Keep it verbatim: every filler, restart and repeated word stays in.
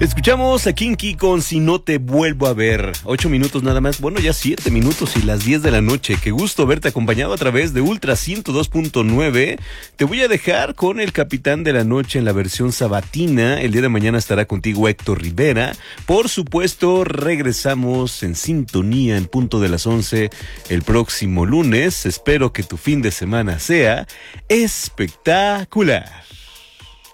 Escuchamos a Kinky con Si no te vuelvo a ver. Ocho minutos nada más, bueno, ya siete minutos y las diez de la noche. Qué gusto verte acompañado a través de Ultra ciento dos punto nueve. Te voy a dejar con el Capitán de la Noche en la versión sabatina. El día de mañana estará contigo Héctor Rivera. Por supuesto, regresamos en sintonía en punto de las once el próximo lunes. Espero que tu fin de semana sea espectacular.